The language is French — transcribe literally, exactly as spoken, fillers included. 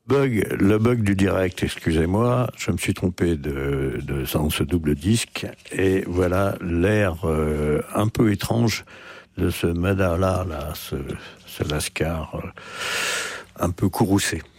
Bug, le bug du direct, excusez-moi, je me suis trompé de, de dans ce double disque, et voilà l'air euh, un peu étrange de ce Madala, là, ce, ce Lascar euh, un peu courroucé.